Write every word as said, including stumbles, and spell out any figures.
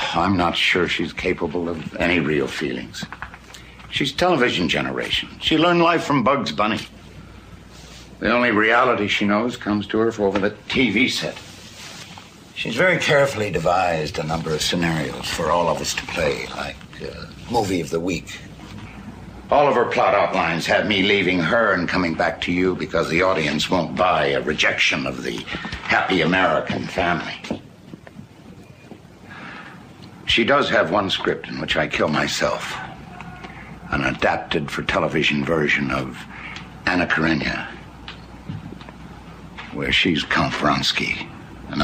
I'm not sure she's capable of any real feelings. She's television generation. She learned life from Bugs Bunny. The only reality she knows comes to her from over the T V set. She's very carefully devised a number of scenarios for all of us to play, like uh, movie of the week. All of her plot outlines have me leaving her and coming back to you because the audience won't buy a rejection of the happy American family. She does have one script in which I kill myself. An adapted for television version of Anna Karenina, where she's Count Vronsky.